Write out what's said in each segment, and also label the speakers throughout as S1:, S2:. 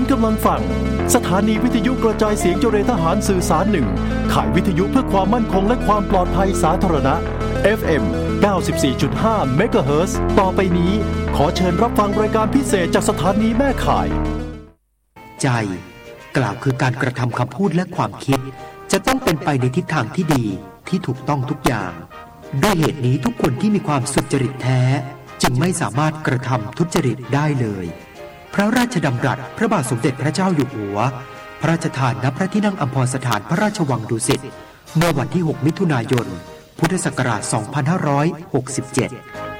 S1: กำลังฟังสถานีวิทยุกระจายเสียงเจริญทหารสื่อสาร1ข่ายวิทยุเพื่อความมั่นคงและความปลอดภัยสาธารณะ FM 94.5 เมกะเฮิรตซ์ต่อไปนี้ขอเชิญรับฟังรายการพิเศษจากสถานีแม่ข่าย
S2: ใจกล่าวคือการกระทำคำพูดและความคิดจะต้องเป็นไปในทิศทางที่ดีที่ถูกต้องทุกอย่างด้วยเหตุนี้ทุกคนที่มีความสุจริตแท้จึงไม่สามารถกระทำทุจริตได้เลยพระราชดำรัสพระบาทสมเด็จพระเจ้าอยู่หัวพระราชทานณพระที่นั่งอัมพรสถานพระราชวังดุสิตเมื่อวันที่6มิถุนายนพุทธศักราช2567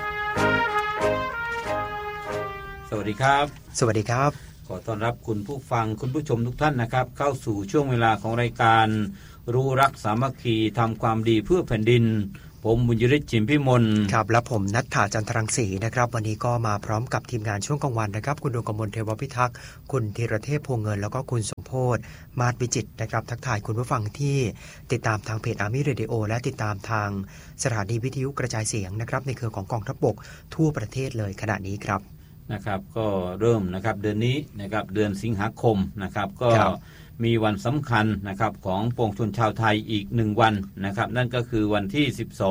S3: สวัสดีครับ
S2: สวัสดีครับ
S3: ขอต้อนรับคุณผู้ฟังคุณผู้ชมทุกท่านนะครับเข้าสู่ช่วงเวลาของรายการรู้รักสามัคคีทำความดีเพื่อแผ่นดินผมบุญยฤทธิ์ จิมพิมล
S2: ครับและผมณัฐฐา จันทรังสีนะครับวันนี้ก็มาพร้อมกับทีมงานช่วงกลางวันนะครับคุณดวงกมลเทวพิทักษ์คุณธีรเทพ พวงเงินแล้วก็คุณสมโพธิ์มาศวิจิตรนะครับทักทายคุณผู้ฟังที่ติดตามทางเพจ Army Radio และติดตามทางสถานีวิทยุกระจายเสียงนะครับในเครือของกองทัพบกทั่วประเทศเลยขณะนี้ครับ
S3: นะครับก็เริ่มนะครับเดือนนี้นะครับเดือนสิงหาคมนะครับก็มีวันสำคัญนะครับของปวงชนชาวไทยอีก1วันนะครับนั่นก็คือวันที่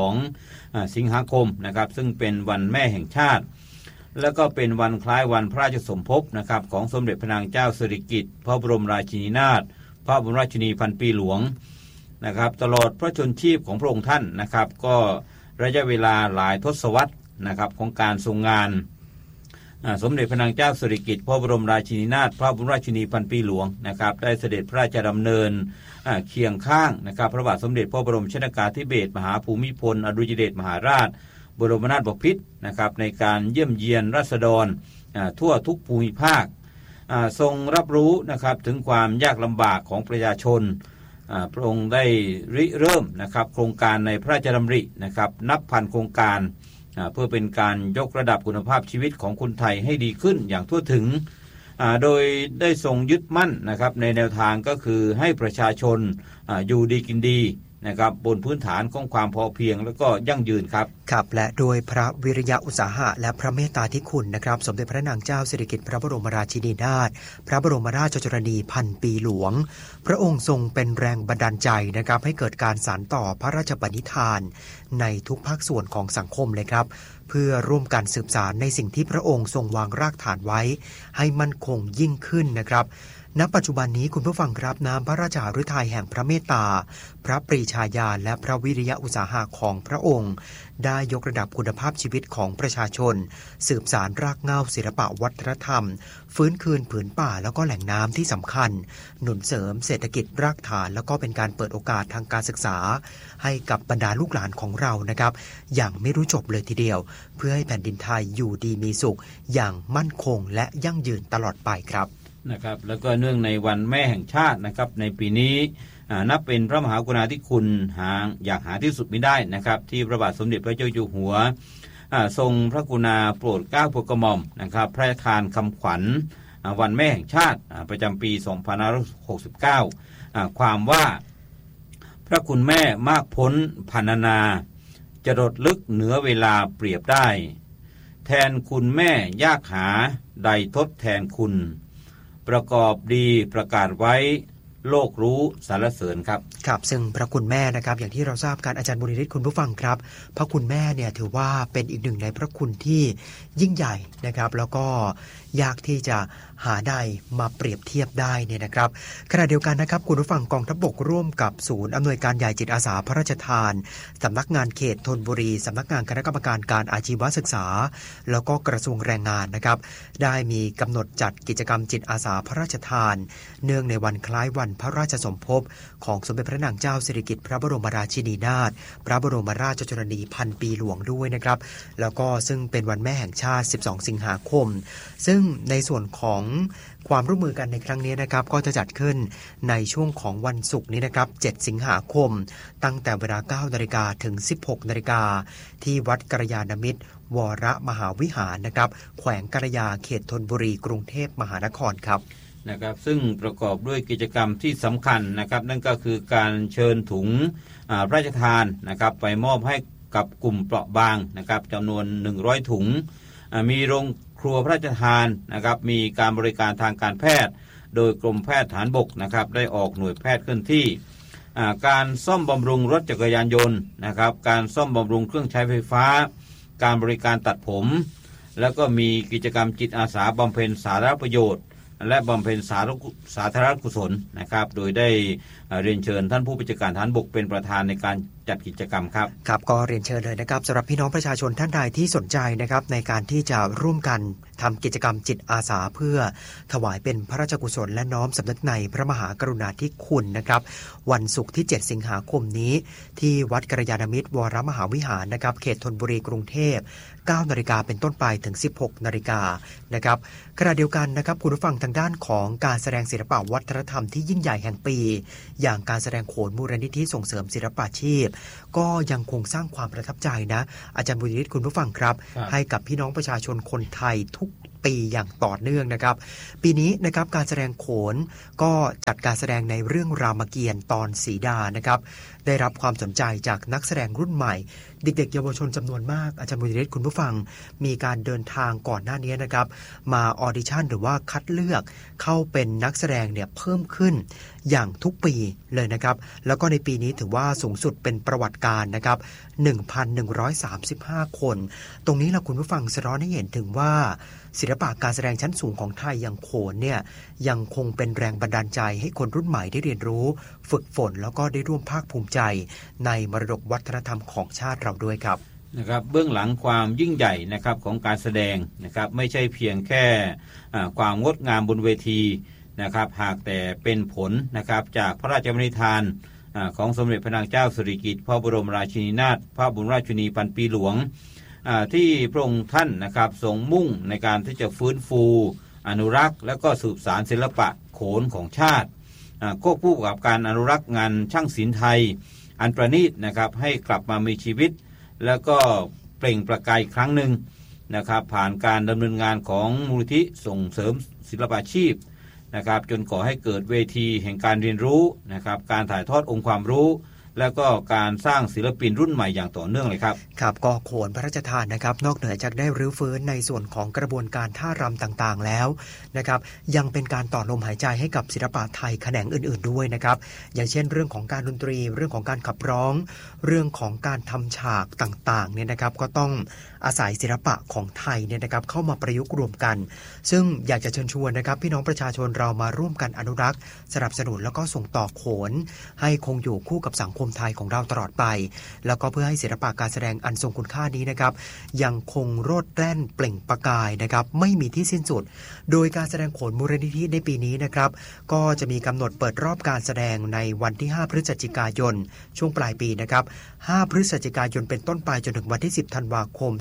S3: 12สิงหาคมนะครับซึ่งเป็นวันแม่แห่งชาติแล้วก็เป็นวันคล้ายวันพระราชสมภพนะครับของสมเด็จพระนางเจ้าสิริกิติ์พระบรมราชินีนาถพระบรมราชินีพันปีหลวงนะครับตลอดพระชนชีพของพระองค์ท่านนะครับก็ระยะเวลาหลายทศวรรษนะครับของการทรงงานสมเด็จพระนางเจ้าสิริกิติ์พระบรมราชินีนาถพระบรมราชินีพันปีหลวงนะครับได้เสด็จพระราชดำเนินเคียงข้างนะครับพระบาทสมเด็จพระบรมชนกาธิเบศรมหาภูมิพลอดุลยเดชมหาราชบรมนาถบพิตรนะครับในการเยี่ยมเยียนราษฎรทั่วทุกภูมิภาคทรงรับรู้นะครับถึงความยากลำบากของประชาชนพระองค์ได้ริเริ่มนะครับโครงการในพระราชดำรินะครับนับพันโครงการเพื่อเป็นการยกระดับคุณภาพชีวิตของคนไทยให้ดีขึ้นอย่างทั่วถึงโดยได้ทรงยึดมั่นนะครับในแนวทางก็คือให้ประชาชนอยู่ดีกินดีนะครับบนพื้นฐานของความพอเพียงและก็ยั่งยืนครับ
S2: ครับและโดยพระวิริยะอุตสาหะและพระเมตตาธิคุณนะครับสมเด็จพระนางเจ้าสิริกิติ์พระบรมราชินีนาถพระบรมราชชนนีพันปีหลวงพระองค์ทรงเป็นแรงบันดาลใจนะครับให้เกิดการสานต่อพระราชปณิธานในทุกภาคส่วนของสังคมเลยครับเพื่อร่วมกันสืบสานในสิ่งที่พระองค์ทรงวางรากฐานไว้ให้มั่นคงยิ่งขึ้นนะครับณปัจจุบันนี้คุณผู้ฟังครับน้ำพระราชหฤทัยแห่งพระเมตตาพระปรีชาญาณและพระวิริยะอุตสาหะของพระองค์ได้ยกระดับคุณภาพชีวิตของประชาชนสืบสานรากเหง้าศิลปะวัฒนธรรมฟื้นคืนผืนป่าแล้วก็แหล่งน้ำที่สำคัญหนุนเสริมเศรษฐกิจรากฐานแล้วก็เป็นการเปิดโอกาสทางการศึกษาให้กับบรรดาลูกหลานของเรานะครับอย่างไม่รู้จบเลยทีเดียวเพื่อให้แผ่นดินไทยอยู่ดีมีสุขอย่างมั่นคงและยั่งยืนตลอดไปครับ
S3: นะครับแล้วก็เนื่องในวันแม่แห่งชาตินะครับในปีนี้นับเป็นพระมหากรุณาธิคุณอยากหาที่สุดไม่ได้นะครับที่พระบาทสมเด็จพระเจ้าอยู่หัวทรงพระกรุณาโปรดเกล้าโปรดกระหม่อมนะครับพระราชทานคำขวัญวันแม่แห่งชาติประจำปี2569ความว่าพระคุณแม่มากพ้นพรรณนาจรดลึกเหนือเวลาเปรียบได้แทนคุณแม่ยากหาใดทดแทนคุณประกอบดีประกาศไว้โลกรู้สรรเสริญครับ
S2: ครับซึ่งพระคุณแม่นะครับอย่างที่เราทราบกันอาจารย์บุญฤทธิ์คุณผู้ฟังครับพระคุณแม่เนี่ยถือว่าเป็นอีกหนึ่งในพระคุณที่ยิ่งใหญ่นะครับแล้วก็ยากที่จะหาได้มาเปรียบเทียบได้เนี่ยนะครับขณะเดียวกันนะครับคุณผู้ฟังกองทัพบกร่วมกับศูนย์อำนวยการใหญ่จิตอาสาพระราชทานสำนักงานเขตธนบุรีสำนักงานคณะกรรมการการอาชีวศึกษาแล้วก็กระทรวงแรงงานนะครับได้มีกำหนดจัดกิจกรรมจิตอาสาพระราชทานเนื่องในวันคล้ายวันพระราชสมภพของสมเด็จพระนางเจ้าสิริกิติ์พระบรมราชินีนาถพระบรมราชชนนีพันปีหลวงด้วยนะครับแล้วก็ซึ่งเป็นวันแม่แห่งชาติ12สิงหาคมซึ่งในส่วนของความร่วมมือกันในครั้งนี้นะครับก็จะจัดขึ้นในช่วงของวันศุกร์นี้นะครับ7สิงหาคมตั้งแต่เวลา 9 นาฬิกาถึง 16 นาฬิกาที่วัดกัลยาณมิตรวรมหาวิหารนะครับแขวงกัลยาเขตธนบุรีกรุงเทพมหานครครับ
S3: นะครับซึ่งประกอบด้วยกิจกรรมที่สำคัญนะครับนั่นก็คือการเชิญถุงพระราชทานนะครับไปมอบให้กับกลุ่มเปราะบางนะครับจำนวน100ถุงมีโรงครัวพระราชทานนะครับมีการบริการทางการแพทย์โดยกรมแพทย์ฐานบกนะครับได้ออกหน่วยแพทย์เคลื่อนที่การซ่อมบำรุงรถจักรยานยนต์นะครับการซ่อมบำรุงเครื่องใช้ไฟฟ้าการบริการตัดผมแล้วก็มีกิจกรรมจิตอาสาบำเพ็ญสาธารณประโยชน์และบำเพ็ญสาธารณกุศลนะครับโดยได้เรียนเชิญท่านผู้บัญชาการฐานบกเป็นประธานในการจัดกิจกรรมครับ
S2: ครับก็เรียนเชิญเลยนะครับสำหรับพี่น้องประชาชนท่านใดที่สนใจนะครับในการที่จะร่วมกันทำกิจกรรมจิตอาสาเพื่อถวายเป็นพระราชกุศลและน้อมสำนึกในพระมหากรุณาธิคุณนะครับวันศุกร์ที่7สิงหาคมนี้ที่วัดกัลยาณมิตรวรมหาวิหารนะครับเขตธนบุรีกรุงเทพ 9 นาฬิกาเป็นต้นไปถึง 16 นาฬิกานะครับขณะเดียวกันนะครับคุณผู้ฟังทางด้านของการแสดงศิลปะวัฒนธรรมที่ยิ่งใหญ่แห่งปีอย่างการแสดงโขนมูลนิธิส่งเสริมศิลปาชีพก็ยังคงสร้างความประทับใจนะอาจารย์บุญยฤทธิ์คุณผู้ฟังครับให้กับพี่น้องประชาชนคนไทยทุกปีอย่างต่อเนื่องนะครับปีนี้นะครับการแสดงโขนก็จัดการแสดงในเรื่องรามเกียรติ์ตอนสีดานะครับได้รับความสนใจจากนักแสดงรุ่นใหม่เด็กๆเยาวชนจำนวนมากอาจารย์บุญยฤทธิ์คุณผู้ฟังมีการเดินทางก่อนหน้านี้นะครับมาออดิชั่นหรือว่าคัดเลือกเข้าเป็นนักแสดงเนี่ยเพิ่มขึ้นอย่างทุกปีเลยนะครับแล้วก็ในปีนี้ถือว่าสูงสุดเป็นประวัติการนะครับ 1,135 คนตรงนี้เราคุณผู้ฟังสะท้อนให้เห็นถึงว่าศิลปะการแสดงชั้นสูงของไทยอย่างโขนเนี่ยยังคงเป็นแรงบันดาลใจให้คนรุ่นใหม่ได้เรียนรู้ฝึกฝนแล้วก็ได้ร่วมภาคภูมิใจในมรดกวัฒนธรรมของชาติเราด้วยครับ
S3: นะครับเบื้องหลังความยิ่งใหญ่นะครับของการแสดงนะครับไม่ใช่เพียงแค่ความงดงามบนเวทีนะครับหากแต่เป็นผลนะครับจากพระราชบัญญัติทานของสมเด็จพระนางเจ้าสิริกิติ์พระบรมราชินีนาถพระบรมราชินีพันปีหลวงที่พระองค์ท่านนะครับทรงมุ่งในการที่จะฟื้นฟูอนุรักษ์และก็สืบสานศิลปะโขนของชาติควบคู่กับการอนุรักษ์งานช่างศิลป์ไทยอันประณีตนะครับให้กลับมามีชีวิตแล้วก็เปล่งประกายอีกครั้งหนึ่งนะครับผ่านการดำเนินงานของมูลนิธิส่งเสริมศิลปาชีพนะครับจนก่อให้เกิดเวทีแห่งการเรียนรู้นะครับการถ่ายทอดองค์ความรู้และก็การสร้างศิลปินรุ่นใหม่อย่างต่อเนื่องเลยครับ
S2: ครับก็โขนพระราชทานนะครับนอกเหนือจากได้รื้อฟื้นในส่วนของกระบวนการท่ารำต่างๆแล้วนะครับยังเป็นการต่อลมหายใจให้กับศิลปะไทยแขนงอื่นๆด้วยนะครับอย่างเช่นเรื่องของการดนตรีเรื่องของการขับร้องเรื่องของการทำฉากต่างๆเนี่ยนะครับก็ต้องอาศัยศิลปะของไทยเนี่ยนะครับเข้ามาประยุกต์รวมกันซึ่งอยากจะเชิญชวนนะครับพี่น้องประชาชนเรามาร่วมกันอนุรักษ์สนับสนุนแล้วก็ส่งต่อโขนให้คงอยู่คู่กับสังคมไทยของเราตลอดไปแล้วก็เพื่อให้ศิลปะการแสดงอันทรงคุณค่านี้นะครับยังคงโรดแล่นเปล่งประกายนะครับไม่มีที่สิ้นสุดโดยการแสดงโขนมูลนิธิในปีนี้นะครับก็จะมีกำหนดเปิดรอบการแสดงในวันที่5พฤศจิกายนช่วงปลายปีนะครับ5พฤศจิกายนเป็นต้นไปจนถึงวันที่10ธันวาคม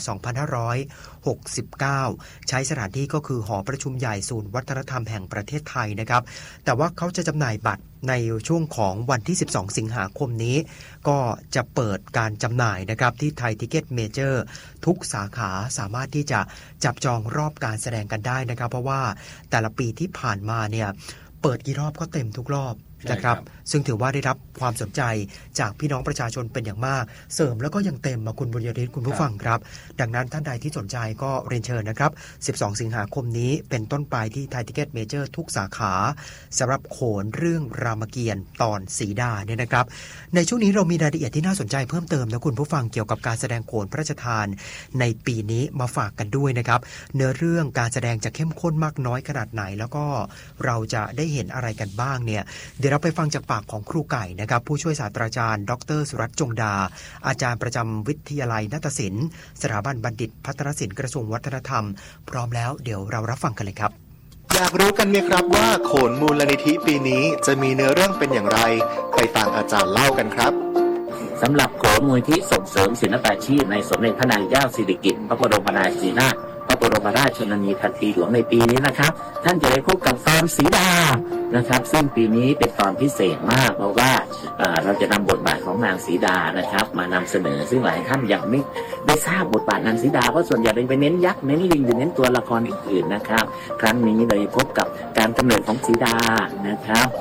S2: 2569ใช้สถานที่ก็คือหอประชุมใหญ่ศูนย์วัฒนธรรมแห่งประเทศไทยนะครับแต่ว่าเขาจะจำหน่ายบัตรในช่วงของวันที่12สิงหาคมนี้ก็จะเปิดการจำหน่ายนะครับที่ไทยทิเก็ตเมเจอร์ทุกสาขาสามารถที่จะจับจองรอบการแสดงกันได้นะครับเพราะว่าแต่ละปีที่ผ่านมาเนี่ยเปิดกี่รอบก็เต็มทุกรอบนะครับซึ่งถือว่าได้รับความสนใจจากพี่น้องประชาชนเป็นอย่างมากเสริมแล้วก็ยังเต็มมาคุณบุญยฤทธิ์คุณผู้ฟังครับดังนั้นท่านใดที่สนใจก็เรียนเชิญนะครับ12สิงหาคมนี้เป็นต้นไปที่ไทยทิเก็ตเมเจอร์ทุกสาขาสำหรับโขนเรื่องรามเกียรติ์ตอนสีดาเนี่ยนะครับในช่วงนี้เรามีรายละเอียดที่น่าสนใจเพิ่มเติมนะคุณผู้ฟังเกี่ยวกับการแสดงโขนพระราชทานในปีนี้มาฝากกันด้วยนะครับเนื้อเรื่องการแสดงจะเข้มข้นมากน้อยขนาดไหนแล้วก็เราจะได้เห็นอะไรกันบ้างเนี่ยเดี๋ยวเราไปฟังจากปากของครูไก่นะครับผู้ช่วยศาสตราจารย์ดร.สุรัตน์จงดาอาจารย์ประจำวิทยาลัยนาฏศิลป์สถาบันบัณฑิตพัฒนศิลป์กระทรวงวัฒนธรรมพร้อมแล้วเดี๋ยวเรารับฟังกันเลยครับ
S4: อยากรู้กันไหมครับว่าโขนมูลนิธิปีนี้จะมีเนื้อเรื่องเป็นอย่างไรไปฟังอาจารย์เล่ากันครับ
S5: สำหรับโขนมูลนิธิส่งเสริมศิลปาชีพในสมเด็จพระนางเจ้าสิริกิติ์พระบรมราชินีนาถพระบรมราชชนนีพันปีหลวงในปีนี้นะครับท่านจะได้พบกับตอนสีดานะครับซึ่งปีนี้เป็นตอนพิเศษมากเพราะว่าเราจะนำบทบาทของนางสีดานะครับมานำเสนอซึ่งหลายท่านยังไม่ได้ทราบบทบาทนางสีดาเพราะส่วนใหญ่ไปเน้นยักษ์เน้นลิงหรือเน้นตัวละครอื่นๆนะครับครั้งนี้เลยพบกับการกำเนิดของสีดานะครับ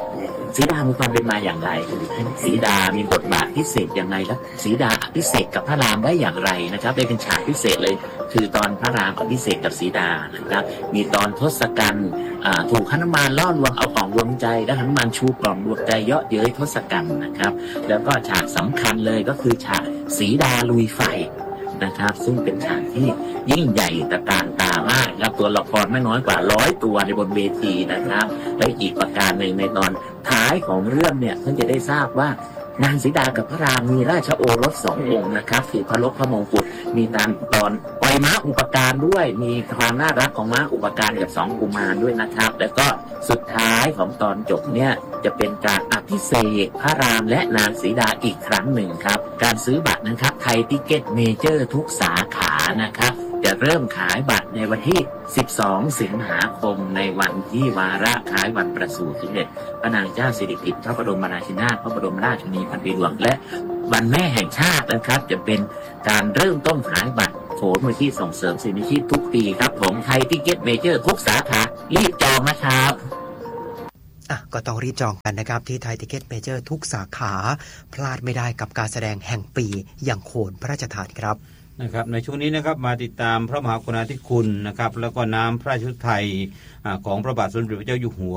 S5: สีดามีความเป็นมาอย่างไรสีดามีบทบาทพิเศษอย่างไรและสีดาอภิเษกกับพระรามได้อย่างไรนะครับได้เป็นฉากพิเศษเลยคือตอนพระรามอภิเษกกับสีดานะครับมีตอนทศกัณฐ์ถูกหนุมานล่อลวงเอากล่องดวงใจและหนุมานชูกล่องดวงใจเยาะเย้ยทศกัณฐ์นะครับแล้วก็ฉากสำคัญเลยก็คือฉากสีดาลุยไฟนะครับซึ่งเป็นฉากที่ยิ่งใหญ่ตระการตามากครับตัวละครไม่น้อยกว่า100ตัวในบนเวทีนะครับและอีกประการหนึ่งในตอนท้ายของเรื่องเนี่ยท่านจะได้ทราบว่านางสีดากับพระรามมีราชโอรส2 องค์นะครับคือพระลกพระมงกุฎมีตอนปล่อยม้าอุปการด้วยมีความน่ารักของม้าอุปการกับ2 กุมารด้วยนะครับแล้วก็สุดท้ายของตอนจบเนี่ยจะเป็นการอภิเษกพระรามและนางสีดาอีกครั้งหนึ่งครับการซื้อบัตรนะครับไทยทิเก็ตเมเจอร์ทุกสาขานะครับจะเริ่มขายบัตรในวันที่12 สิงหาคมในวันที่วาระคล้ายวันประสูติสมเด็จพระนางเจ้าสิริกิติ์พระบรมราชินีนาถพระบรมราชชนนีพันปีหลวงและวันแม่แห่งชาตินะครับจะเป็นการเริ่มต้นขายบัตรโผล่มูลที่ส่งเสริมสิ่งมีชีพทุกปีครับผมไทยทิเก็ตเมเจอร์ทุกสาขารีบจองนะครับ
S2: ก็ต้องรีบจองกันนะครับที่ไทยทิเก็ตเมเจอร์ทุกสาขาพลาดไม่ได้กับการแสดงแห่งปีอย่างโขนพระราชทานครับ
S3: นะครับในช่วงนี้นะครับมาติดตามพระมหากรุณาธิคุณนะครับแล้วก็น้ำพระราชฤทัยของพระบาทสมเด็จพระเจ้าอยู่หัว